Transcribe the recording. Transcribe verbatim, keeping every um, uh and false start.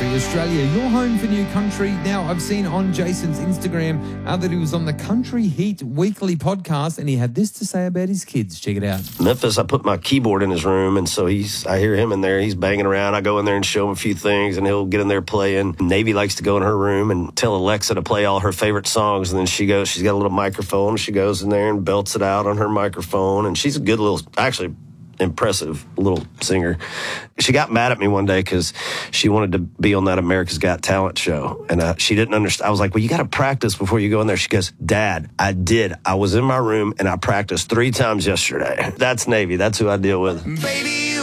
Australia, your home for new country. Now, I've seen on Jason's Instagram uh, that he was on the Country Heat Weekly podcast, and he had this to say about his kids. Check it out. Memphis, I put my keyboard in his room, and so he's. I hear him in there. He's banging around. I go in there and show him a few things, and he'll get in there playing. Navy likes to go in her room and tell Alexa to play all her favorite songs, and then she goes, she's got a little microphone. She goes in there and belts it out on her microphone, and she's a good little, actually, impressive little singer. She got mad at me one day because she wanted to be on that America's Got Talent show, and uh, she didn't understand. I was like, well, you got to practice before you go in there. She goes, Dad, I did. I was in my room, and I practiced three times yesterday. That's Navy. That's who I deal with. Baby,